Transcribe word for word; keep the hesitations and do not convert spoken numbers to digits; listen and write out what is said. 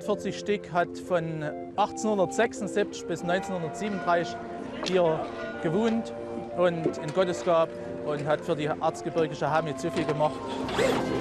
hundertvierzig Stück, hat von achtzehnhundertsechsundsiebzig bis neunzehnhundertsiebenunddreißig hier gewohnt und in Gottesgab und hat für die erzgebirgische Hamm nicht so viel gemacht.